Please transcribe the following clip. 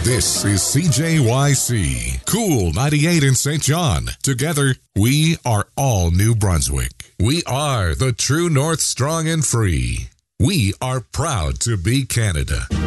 This is CJYC, Cool 98 in St. John. Together, we are all New Brunswick. We are the true North, strong and free. We are proud to be Canada.